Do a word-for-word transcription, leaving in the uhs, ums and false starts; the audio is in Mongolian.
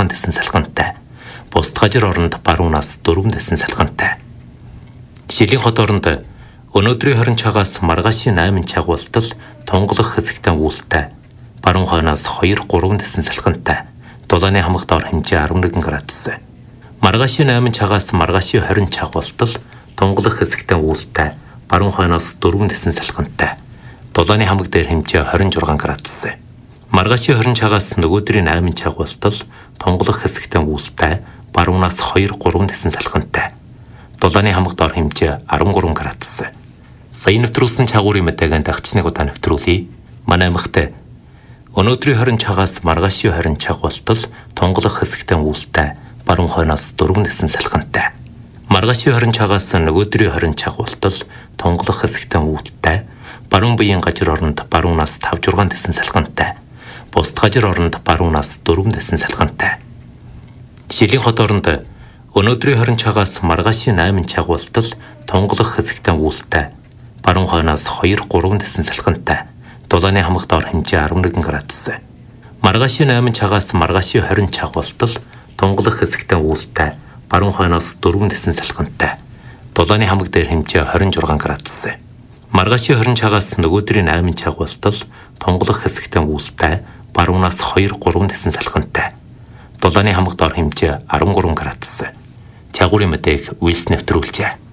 дэсэн салхинтай. Бусад газар оронд баруун нас дөрвөн дэсэн салхинтай. Шилийн хот оронд өнөөдрийн хорин цагаас маргаашийн найман чагуултал тунгалах хэсэгтэн үүлтэй. Баруун хойноос хоёр гурван дэсэн салхинтай. Дулааны хамаг дор хэмжээ арван нэгэн градус. Маргаашийн найман цагаас маргаашийн хорин чагуултал тунгалах хэсэгтэн үүлтэй. Баруун хойноос дөрвөн дэсэн салхинтай. Дулааны хамаг дээр хэмжээ хорин зургаан градус. Маргаашийн хорин цагаас нөгөөдрийн найман чагуултал тунгалах хэсэгтэн үүлтэй. Баруунаас хоёр гурван дэсэн салхинтай. Дулааны хамаг дор хэмжээ арван гурван градус. Сая нэвтрүүлсэн чагуурын мэдээгээ дагчныг удаа нэвтрүүлье. Манай аймагт өнөөдрийн хорин цагаас маргаашийн хорин чагуултал тунгалах хэсэгтэн үүлтэй. Баруун хойноос дөрвөн дэсэн салхинтай. Маргаашийн хорин цагаас нөгөөдрийн хорин чагуултал тунгалах хэсэгтэн үүлтэй. Баруун биеийн газар оронд баруунаас тав зургаан дэсэн салхинтай. Бусад газар оронд баруунаас дөрвөн дэсэн салхинтай. Шилийн хот оронд өнөөдрийн хорин цагаас маргаашийн найман чагуултал тунгалах хэсэгтэн үүлтэй. Баруун хойноос хоёр гурван дэсэн салхинтай. Дулааны хамаг дор хэмжээ арван нэгэн градус. Маргаашийн найман цагаас маргаашийн хорин чагуултал тунгалах хэсэгтэн үүлтэй. Баруун хойноос дөрвөн дэсэн салхинтай. Дулааны хамаг дээр хэмжээ хорин зургаан градус. Маргаашийн хорин цагаас нөгөөдрийн найман чагуултал тунгалах хэсэгтэн үүлтэй. Баруунаас хоёр гурван дэсэн салхинтай. Дулааны хамаг дор хэмжээ арван гурван градус. Чагуурын мэдээг үйлс нэвтрүүлжээ.